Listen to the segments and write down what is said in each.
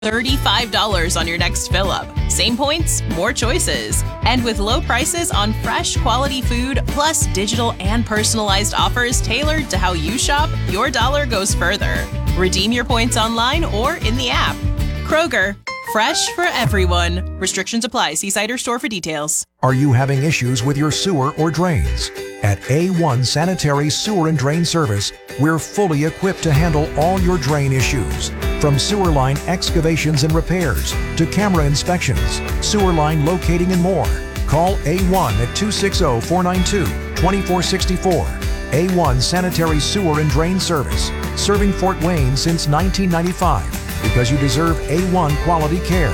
$35 on your next fill-up. Same points, more choices. And with low prices on fresh, quality food, plus digital and personalized offers tailored to how you shop, your dollar goes further. Redeem your points online or in the app. Kroger, fresh for everyone. Restrictions apply. See site or store for details. Are you having issues with your sewer or drains? At A1 Sanitary Sewer and Drain Service, we're fully equipped to handle all your drain issues. From sewer line excavations and repairs to camera inspections, sewer line locating and more. Call A1 at 260-492-2464. A1 Sanitary Sewer and Drain Service, serving Fort Wayne since 1995 because you deserve A1 quality care.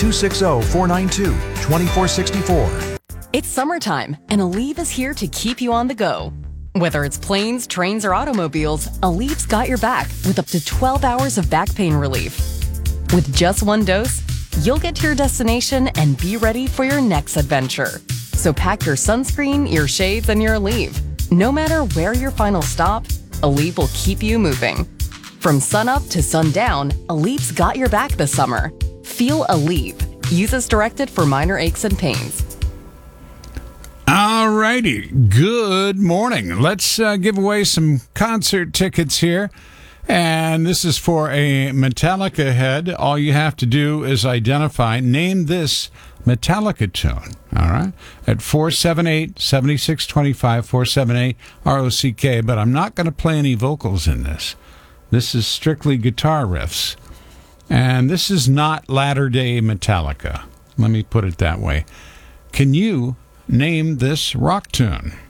260-492-2464. It's summertime, and Aleve is here to keep you on the go. Whether it's planes, trains, or automobiles, Aleve's got your back with up to 12 hours of back pain relief. With just one dose, you'll get to your destination and be ready for your next adventure. So pack your sunscreen, your shades, and your Aleve. No matter where your final stop, Aleve will keep you moving. From sunup to sundown, Aleve's got your back this summer. Feel Aleve. Use as directed for minor aches and pains. All righty. Good morning. Let's give away some concert tickets here. And this is for a Metallica head. All you have to do is name this Metallica tune. All right? At 478-7625, 478-ROCK. But I'm not going to play any vocals in this. This is strictly guitar riffs. And this is not latter-day Metallica. Let me put it that way. Can you name this rock tune?